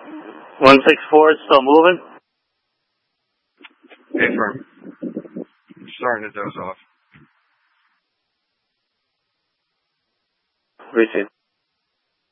164 is still moving? Affirm. Starting to doze off. Receive.